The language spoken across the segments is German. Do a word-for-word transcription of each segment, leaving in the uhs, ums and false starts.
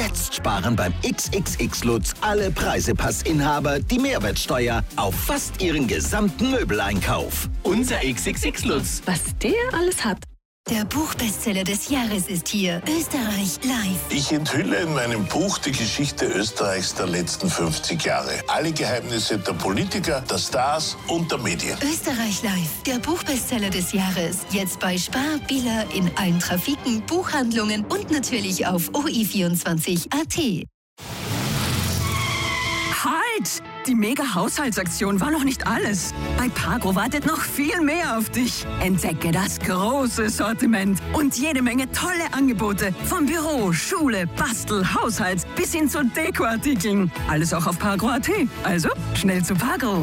Jetzt sparen beim X X X Lutz alle Preisepassinhaber die Mehrwertsteuer auf fast ihren gesamten Möbeleinkauf. Unser X X X Lutz. Was der alles hat. Der Buchbestseller des Jahres ist hier. Österreich live. Ich enthülle in meinem Buch die Geschichte Österreichs der letzten fünfzig Jahre. Alle Geheimnisse der Politiker, der Stars und der Medien. Österreich live. Der Buchbestseller des Jahres. Jetzt bei Spar, Billa, in allen Trafiken, Buchhandlungen und natürlich auf O I vierundzwanzig Punkt A T. Halt! Die Mega-Haushaltsaktion war noch nicht alles. Bei Pagro wartet noch viel mehr auf dich. Entdecke das große Sortiment und jede Menge tolle Angebote. Vom Büro, Schule, Bastel, Haushalt bis hin zu Dekoartikeln. Alles auch auf Pagro Punkt A T. Also, schnell zu Pagro.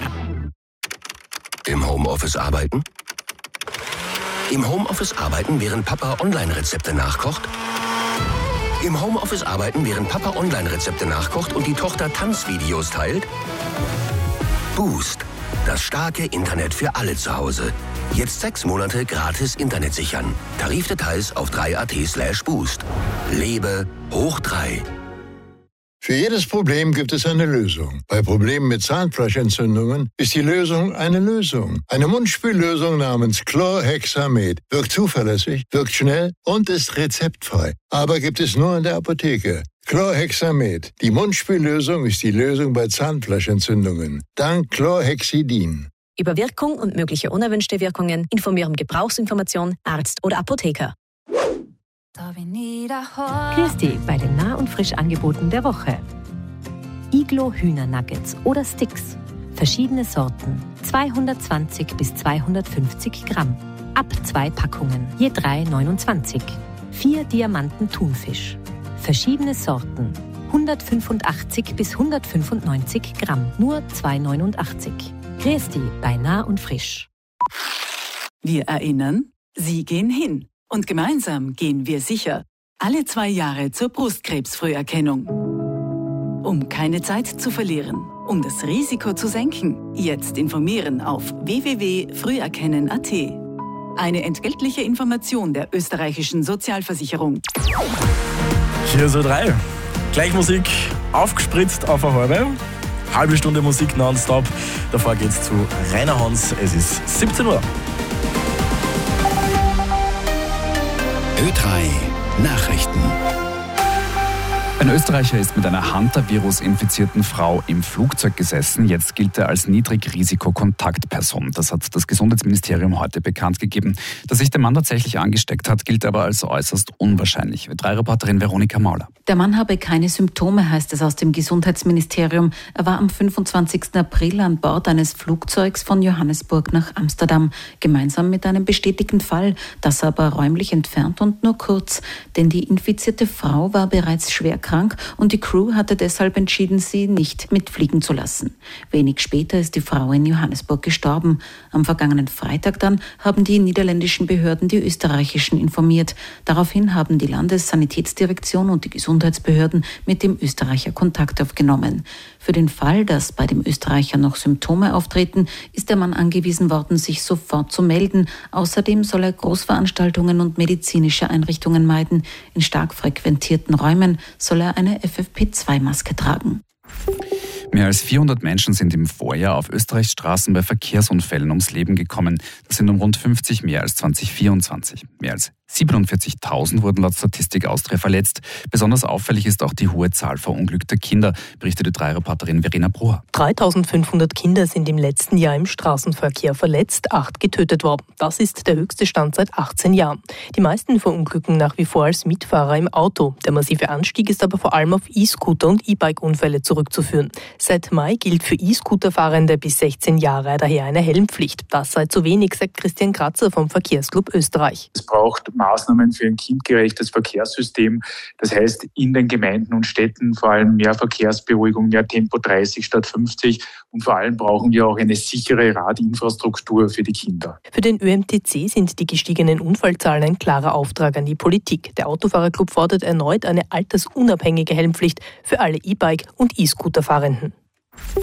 Im Homeoffice arbeiten? Im Homeoffice arbeiten, während Papa Online-Rezepte nachkocht? Im Homeoffice arbeiten, während Papa Online-Rezepte nachkocht und die Tochter Tanzvideos teilt? Boost. Das starke Internet für alle zu Hause. Jetzt sechs Monate gratis Internet sichern. Tarifdetails auf drei Punkt A T slash boost. Lebe hoch drei. Für jedes Problem gibt es eine Lösung. Bei Problemen mit Zahnfleischentzündungen ist die Lösung eine Lösung. Eine Mundspüllösung namens Chlorhexamed wirkt zuverlässig, wirkt schnell und ist rezeptfrei. Aber gibt es nur in der Apotheke. Chlorhexamed. Die Mundspüllösung ist die Lösung bei Zahnfleischentzündungen. Dank Chlorhexidin. Über Wirkung und mögliche unerwünschte Wirkungen informieren Gebrauchsinformation, Arzt oder Apotheker. Grüß dich bei den Nah- und Frischangeboten der Woche. Iglo Hühnernuggets oder Sticks. Verschiedene Sorten. zweihundertzwanzig bis zweihundertfünfzig Gramm. Ab zwei Packungen. Je drei neunundzwanzig. Vier Diamanten Thunfisch. Verschiedene Sorten. hundertfünfundachtzig bis hundertfünfundneunzig Gramm. Nur zwei neunundachtzig. Grüß dich bei Nah- und Frisch. Wir erinnern, Sie gehen hin. Und gemeinsam gehen wir sicher alle zwei Jahre zur Brustkrebsfrüherkennung. Um keine Zeit zu verlieren, um das Risiko zu senken, jetzt informieren auf w w w punkt früherkennen punkt a t. Eine entgeltliche Information der österreichischen Sozialversicherung. Hier ist O drei. Gleich Musik, aufgespritzt auf eine halbe. Halbe Stunde Musik nonstop. Davor geht's zu Rainer Hans. Es ist siebzehn Uhr. Ö drei Nachrichten. Ein Österreicher ist mit einer Hantavirus-infizierten Frau im Flugzeug gesessen. Jetzt gilt er als Niedrigrisiko-Kontaktperson. Das hat das Gesundheitsministerium heute bekannt gegeben. Dass sich der Mann tatsächlich angesteckt hat, gilt aber als äußerst unwahrscheinlich. Ö drei Reporterin Veronika Mauler. Der Mann habe keine Symptome, heißt es aus dem Gesundheitsministerium. Er war am fünfundzwanzigsten April an Bord eines Flugzeugs von Johannesburg nach Amsterdam, gemeinsam mit einem bestätigten Fall, das aber räumlich entfernt und nur kurz. Denn die infizierte Frau war bereits schwer krank und die Crew hatte deshalb entschieden, sie nicht mitfliegen zu lassen. Wenig später ist die Frau in Johannesburg gestorben. Am vergangenen Freitag dann haben die niederländischen Behörden die österreichischen informiert. Daraufhin haben die Landessanitätsdirektion und die Gesundheitsbehörden mit dem Österreicher Kontakt aufgenommen. Für den Fall, dass bei dem Österreicher noch Symptome auftreten, ist der Mann angewiesen worden, sich sofort zu melden. Außerdem soll er Großveranstaltungen und medizinische Einrichtungen meiden. In stark frequentierten Räumen soll er eine F F P zwei Maske tragen. Mehr als vierhundert Menschen sind im Vorjahr auf Österreichs Straßen bei Verkehrsunfällen ums Leben gekommen. Das sind um rund fünfzig mehr als zweitausendvierundzwanzig. Mehr als siebenundvierzigtausend wurden laut Statistik Austria verletzt. Besonders auffällig ist auch die hohe Zahl verunglückter Kinder, berichtete Ö drei Reporterin Verena Bruhr. dreitausendfünfhundert Kinder sind im letzten Jahr im Straßenverkehr verletzt, acht getötet worden. Das ist der höchste Stand seit achtzehn Jahren. Die meisten verunglücken nach wie vor als Mitfahrer im Auto. Der massive Anstieg ist aber vor allem auf E-Scooter und E-Bike-Unfälle zurückzuführen. Seit Mai gilt für E-Scooter-Fahrende bis sechzehn Jahre daher eine Helmpflicht. Das sei zu wenig, sagt Christian Kratzer vom Verkehrsclub Österreich. Es braucht Maßnahmen für ein kindgerechtes Verkehrssystem. Das heißt, in den Gemeinden und Städten vor allem mehr Verkehrsberuhigung, mehr Tempo dreißig statt fünfzig. Und vor allem brauchen wir auch eine sichere Radinfrastruktur für die Kinder. Für den Ö M T C sind die gestiegenen Unfallzahlen ein klarer Auftrag an die Politik. Der Autofahrerclub fordert erneut eine altersunabhängige Helmpflicht für alle E-Bike- und E-Scooter-Fahrenden.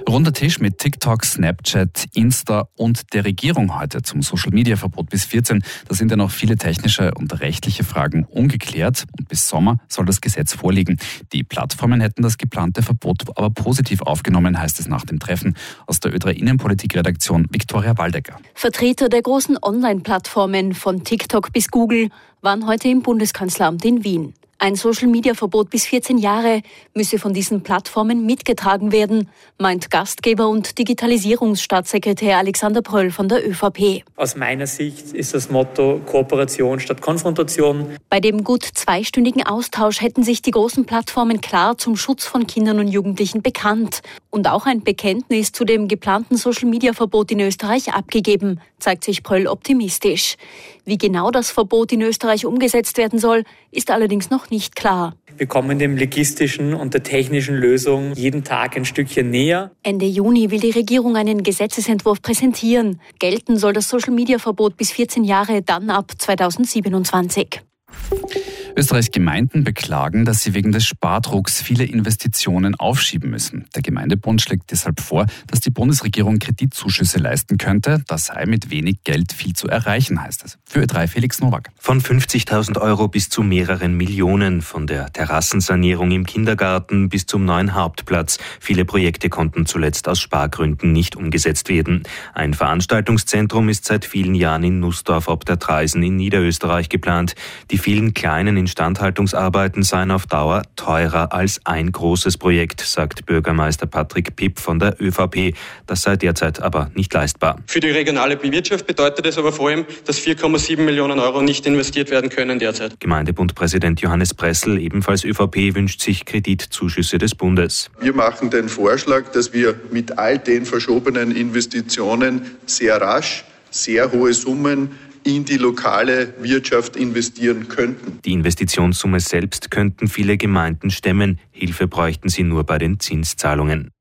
Runder Tisch mit TikTok, Snapchat, Insta und der Regierung heute zum Social-Media-Verbot bis vierzehn. Da sind ja noch viele technische und rechtliche Fragen ungeklärt und bis Sommer soll das Gesetz vorliegen. Die Plattformen hätten das geplante Verbot aber positiv aufgenommen, heißt es nach dem Treffen. Aus der Ö drei Innenpolitik-Redaktion Viktoria Waldecker. Vertreter der großen Online-Plattformen von TikTok bis Google waren heute im Bundeskanzleramt in Wien. Ein Social-Media-Verbot bis vierzehn Jahre müsse von diesen Plattformen mitgetragen werden, meint Gastgeber und Digitalisierungsstaatssekretär Alexander Pröll von der ÖVP. Aus meiner Sicht ist das Motto Kooperation statt Konfrontation. Bei dem gut zweistündigen Austausch hätten sich die großen Plattformen klar zum Schutz von Kindern und Jugendlichen bekannt und auch ein Bekenntnis zu dem geplanten Social-Media-Verbot in Österreich abgegeben, zeigt sich Pröll optimistisch. Wie genau das Verbot in Österreich umgesetzt werden soll, ist allerdings noch nicht klar. Wir kommen dem logistischen und der technischen Lösung jeden Tag ein Stückchen näher. Ende Juni will die Regierung einen Gesetzesentwurf präsentieren. Gelten soll das Social-Media-Verbot bis vierzehn Jahre dann ab zweitausendsiebenundzwanzig. Österreichs Gemeinden beklagen, dass sie wegen des Spardrucks viele Investitionen aufschieben müssen. Der Gemeindebund schlägt deshalb vor, dass die Bundesregierung Kreditzuschüsse leisten könnte. Da sei mit wenig Geld viel zu erreichen, heißt es. Für Ö drei Felix Nowak. Von fünfzigtausend Euro bis zu mehreren Millionen. Von der Terrassensanierung im Kindergarten bis zum neuen Hauptplatz. Viele Projekte konnten zuletzt aus Spargründen nicht umgesetzt werden. Ein Veranstaltungszentrum ist seit vielen Jahren in Nussdorf ob der Traisen in Niederösterreich geplant. Die vielen kleinen Instandhaltungsarbeiten seien auf Dauer teurer als ein großes Projekt, sagt Bürgermeister Patrick Pipp von der ÖVP. Das sei derzeit aber nicht leistbar. Für die regionale Wirtschaft bedeutet es aber vor allem, dass vier Komma sieben Millionen Euro nicht investiert werden können derzeit. Gemeindebundpräsident Johannes Pressel, ebenfalls ÖVP, wünscht sich Kreditzuschüsse des Bundes. Wir machen den Vorschlag, dass wir mit all den verschobenen Investitionen sehr rasch, sehr hohe Summen in die lokale Wirtschaft investieren könnten. Die Investitionssumme selbst könnten viele Gemeinden stemmen. Hilfe bräuchten sie nur bei den Zinszahlungen.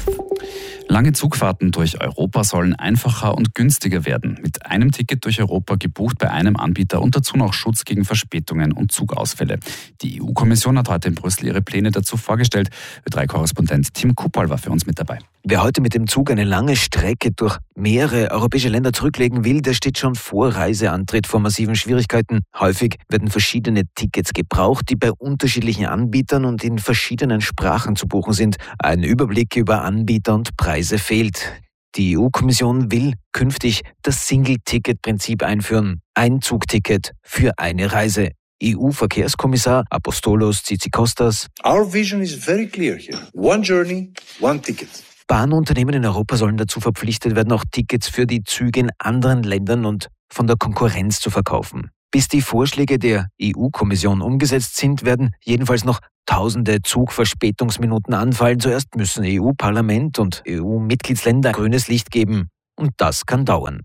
Lange Zugfahrten durch Europa sollen einfacher und günstiger werden. Mit einem Ticket durch Europa gebucht bei einem Anbieter und dazu noch Schutz gegen Verspätungen und Zugausfälle. Die E U-Kommission hat heute in Brüssel ihre Pläne dazu vorgestellt. Ö drei Korrespondent Tim Kuppal war für uns mit dabei. Wer heute mit dem Zug eine lange Strecke durch mehrere europäische Länder zurücklegen will, der steht schon vor Reiseantritt vor massiven Schwierigkeiten. Häufig werden verschiedene Tickets gebraucht, die bei unterschiedlichen Anbietern und in verschiedenen Sprachen zu buchen sind. Ein Überblick über Anbieter und Preise fehlt. Die E U-Kommission will künftig das Single-Ticket-Prinzip einführen. Ein Zugticket für eine Reise. E U-Verkehrskommissar Apostolos Tzitzikostas. Our vision is very clear here. One journey, one ticket. Bahnunternehmen in Europa sollen dazu verpflichtet werden, auch Tickets für die Züge in anderen Ländern und von der Konkurrenz zu verkaufen. Bis die Vorschläge der E U-Kommission umgesetzt sind, werden jedenfalls noch tausende Zugverspätungsminuten anfallen. Zuerst müssen E U-Parlament und E U-Mitgliedsländer grünes Licht geben. Und das kann dauern.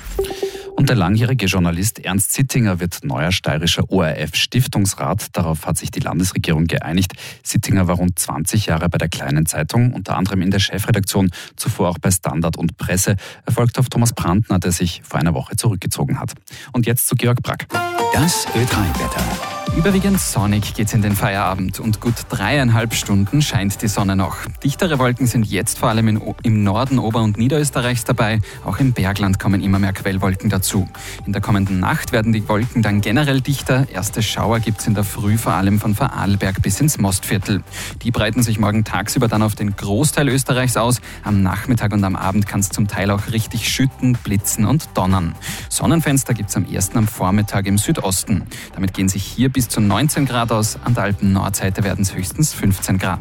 Und der langjährige Journalist Ernst Sittinger wird neuer steirischer O R F-Stiftungsrat. Darauf hat sich die Landesregierung geeinigt. Sittinger war rund zwanzig Jahre bei der Kleinen Zeitung, unter anderem in der Chefredaktion, zuvor auch bei Standard und Presse. Er folgt auf Thomas Brandner, der sich vor einer Woche zurückgezogen hat. Und jetzt zu Georg Brack. Das Ö drei Wetter. Überwiegend sonnig geht's in den Feierabend und gut dreieinhalb Stunden scheint die Sonne noch. Dichtere Wolken sind jetzt vor allem in, im Norden Ober- und Niederösterreichs dabei. Auch im Bergland kommen immer mehr Quellwolken dazu. In der kommenden Nacht werden die Wolken dann generell dichter. Erste Schauer gibt's in der Früh vor allem von Vorarlberg bis ins Mostviertel. Die breiten sich morgen tagsüber dann auf den Großteil Österreichs aus. Am Nachmittag und am Abend kann es zum Teil auch richtig schütten, blitzen und donnern. Sonnenfenster gibt's am ersten am Vormittag im Südosten. Damit gehen sich hier bis zu neunzehn Grad aus. An der Alpen-Nordseite werden es höchstens fünfzehn Grad.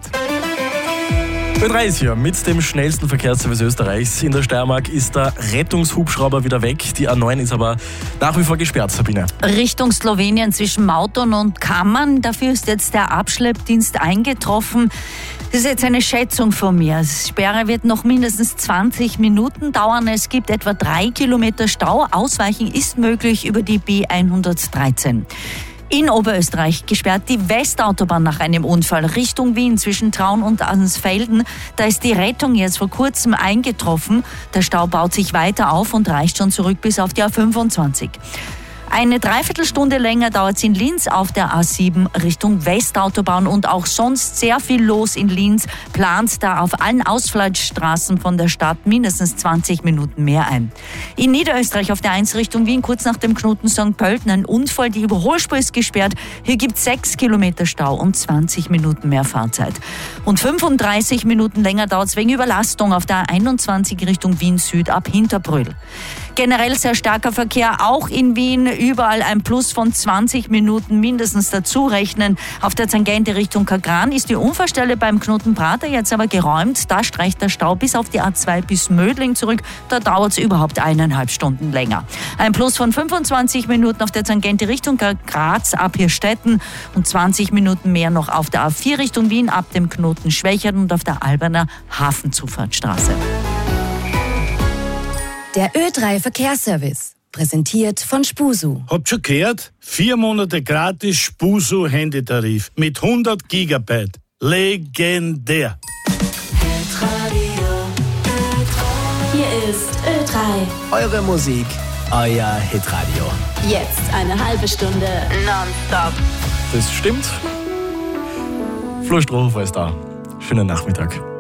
Ö drei ist hier mit dem schnellsten Verkehrsservice Österreichs. In der Steiermark ist der Rettungshubschrauber wieder weg. Die A neun ist aber nach wie vor gesperrt, Sabine. Richtung Slowenien zwischen Mauton und Kammern. Dafür ist jetzt der Abschleppdienst eingetroffen. Das ist jetzt eine Schätzung von mir. Die Sperre wird noch mindestens zwanzig Minuten dauern. Es gibt etwa drei Kilometer Stau. Ausweichen ist möglich über die B hundertdreizehn. In Oberösterreich gesperrt die Westautobahn nach einem Unfall Richtung Wien zwischen Traun und Ansfelden. Da ist die Rettung jetzt vor kurzem eingetroffen. Der Stau baut sich weiter auf und reicht schon zurück bis auf die A fünfundzwanzig. Eine Dreiviertelstunde länger dauert es in Linz auf der A sieben Richtung Westautobahn und auch sonst sehr viel los in Linz. Plant da auf allen Ausfallstraßen von der Stadt mindestens zwanzig Minuten mehr ein. In Niederösterreich auf der eins Richtung Wien kurz nach dem Knoten Sankt Pölten ein Unfall. Die Überholspur ist gesperrt. Hier gibt es sechs Kilometer Stau und zwanzig Minuten mehr Fahrzeit. Und fünfunddreißig Minuten länger dauert es wegen Überlastung auf der A einundzwanzig Richtung Wien Süd ab Hinterbrühl. Generell sehr starker Verkehr, auch in Wien, überall ein Plus von zwanzig Minuten mindestens dazu rechnen. Auf der Tangente Richtung Kagran ist die Unfallstelle beim Knoten Prater jetzt aber geräumt. Da streicht der Stau bis auf die A zwei bis Mödling zurück. Da dauert es überhaupt eineinhalb Stunden länger. Ein Plus von fünfundzwanzig Minuten auf der Tangente Richtung Graz ab Hirstetten und zwanzig Minuten mehr noch auf der A vier Richtung Wien ab dem Knoten Schwächert und auf der Alberner Hafenzufahrtsstraße. Der Ö drei Verkehrsservice, präsentiert von Spusu. Habt schon gehört? Vier Monate gratis Spusu Handytarif mit hundert Gigabyte. Legendär. Hier ist Ö drei. Eure Musik, euer Hitradio. Jetzt eine halbe Stunde nonstop. Das stimmt. Flo Strohhofer ist da. Schönen Nachmittag.